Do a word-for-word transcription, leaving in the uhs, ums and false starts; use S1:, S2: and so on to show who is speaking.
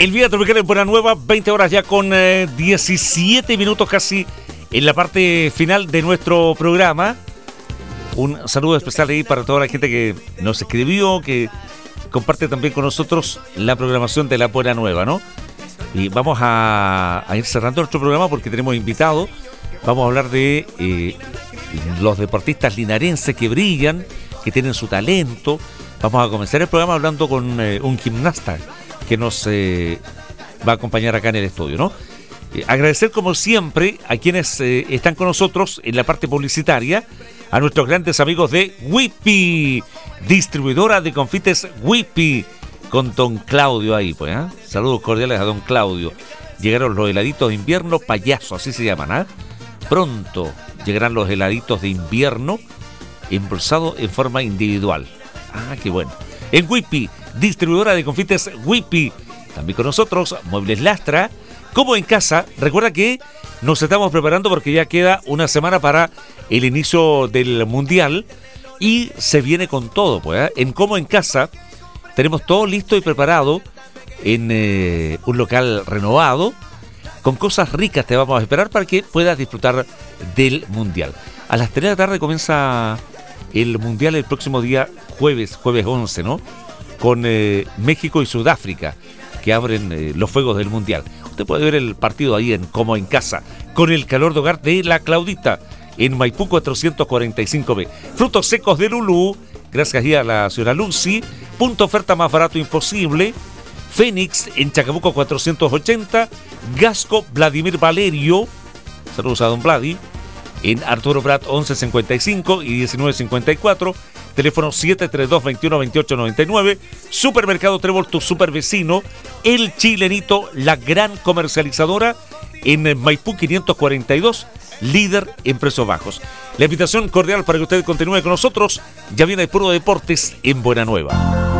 S1: El Vía Tropical en Buena Nueva, veinte horas ya con eh, diecisiete minutos casi en la parte final de nuestro programa. Un saludo especial ahí para toda la gente que nos escribió, que comparte también con nosotros la programación de la Buena Nueva, ¿no? Y vamos a, a ir cerrando nuestro programa porque tenemos invitados. Vamos a hablar de eh, los deportistas linarenses que brillan, que tienen su talento. Vamos a comenzar el programa hablando con eh, un gimnasta que nos eh, va a acompañar acá en el estudio, ¿no? Eh, agradecer como siempre a quienes eh, están con nosotros en la parte publicitaria, a nuestros grandes amigos de Whippy, distribuidora de confites Whippy, con don Claudio ahí, pues, ¿eh? Saludos cordiales a don Claudio. Llegaron los heladitos de invierno payaso, así se llaman, ¿ah? ¿eh? Pronto llegarán los heladitos de invierno embolsados en forma individual. Ah, qué bueno. En Whippy, distribuidora de confites Whippy. También con nosotros, Muebles Lastra. Como en casa, recuerda que nos estamos preparando porque ya queda una semana para el inicio del Mundial y se viene con todo, pues, ¿eh? En Como en Casa tenemos todo listo y preparado en eh, un local renovado. Con cosas ricas te vamos a esperar para que puedas disfrutar del Mundial. A las tres de la tarde comienza el Mundial el próximo día jueves, jueves once, ¿no? Con eh, México y Sudáfrica, que abren eh, los fuegos del Mundial. Usted puede ver el partido ahí en Como en Casa, con el calor de hogar de La Claudita, en Maipú cuatrocientos cuarenta y cinco B. Frutos secos de Lulú, gracias a la señora Lucy. Punto oferta más barato imposible. Fénix en Chacabuco cuatrocientos ochenta. Gasco Vladimir Valerio, saludos a don Vladi, en Arturo Prat once cincuenta y cinco y diecinueve cincuenta y cuatro. Teléfono siete tres dos, veintiuno, veintiocho noventa y nueve. Supermercado Trébol, tu super vecino. El Chilenito, la gran comercializadora en Maipú quinientos cuarenta y dos, líder en precios bajos. La invitación cordial para que usted continúe con nosotros. Ya viene el Puro Deportes en Buena Nueva.